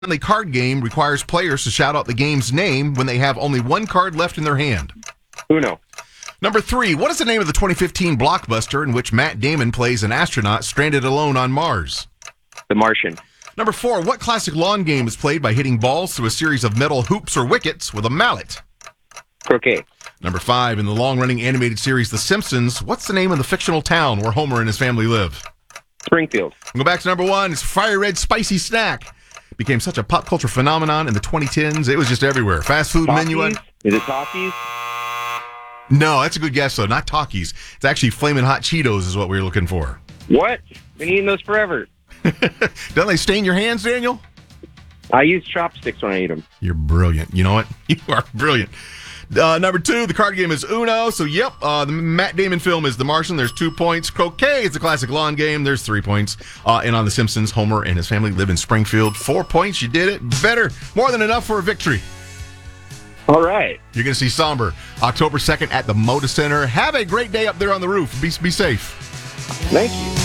The card game requires players to shout out the game's name when they have only one card left in their hand? Uno. Number 3, what is the name of the 2015 blockbuster in which Matt Damon plays an astronaut stranded alone on Mars? The Martian. Number 4, what classic lawn game is played by hitting balls through a series of metal hoops or wickets with a mallet? Croquet. Number 5, in the long-running animated series The Simpsons, what's the name of the fictional town where Homer and his family live? Springfield. We'll go back to number 1, it's Fire Red Spicy Snack. Became such a pop culture phenomenon in the 2010s, it was just everywhere. Fast food Talkies? menu. Is it Talkies? No, that's a good guess, though. Not Talkies. It's actually Flamin' Hot Cheetos is what we were looking for. What? Been eating those forever. Don't they stain your hands, Daniel? I use chopsticks when I eat them. You're brilliant. You know what? You are brilliant. Number 2, the card game is Uno. So, yep, the Matt Damon film is The Martian. There's 2 points. Croquet is a classic lawn game. There's 3 points. And on The Simpsons, Homer and his family live in Springfield. 4 points. You did it. Better. More than enough for a victory. All right. You're going to see Somber October 2nd at the Moda Center. Have a great day up there on the roof. Be safe. Thank you.